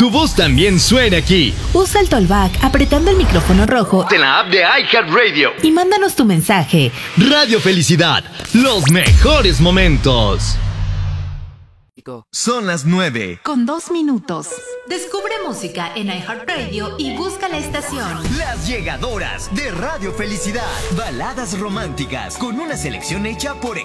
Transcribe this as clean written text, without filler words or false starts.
Tu voz también suena aquí. Usa el Tollback apretando el micrófono rojo En la app de iHeartRadio. y mándanos tu mensaje. Radio Felicidad, los mejores momentos. Son las 9. Con 2 minutos. Descubre música en iHeartRadio y busca la estación. Las llegadoras de Radio Felicidad. Baladas románticas con una selección hecha por